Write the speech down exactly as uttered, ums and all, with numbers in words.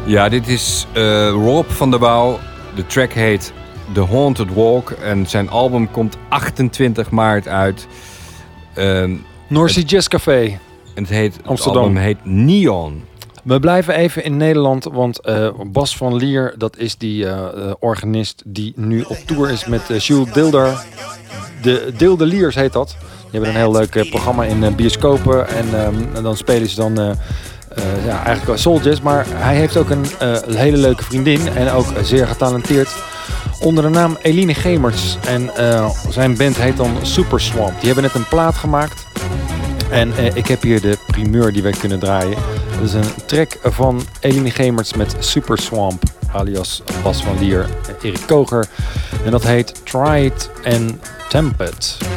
Ja, dit is uh, Rob van der Wouw. De track heet The Haunted Walk en zijn album komt achtentwintig maart uit. Uh, North Sea Jazz Café. En het, heet, Amsterdam. Het album heet Neon. We blijven even in Nederland, want uh, Bas van Lier, dat is die uh, organist die nu op tour is met uh, Jules Deelder. De Deeldeliers heet dat. Die hebben een heel leuk uh, programma in uh, bioscopen en, um, en dan spelen ze dan uh, uh, ja, eigenlijk soul jazz. Maar hij heeft ook een uh, hele leuke vriendin en ook uh, zeer getalenteerd onder de naam Eline Gemerts. En uh, zijn band heet dan Super Swamp. Die hebben net een plaat gemaakt. En uh, ik heb hier de primeur die wij kunnen draaien. Dat is een track van Eline Gemerts met Super Swamp, alias Bas van Lier en Erik Koger. En dat heet Try It and Temp It.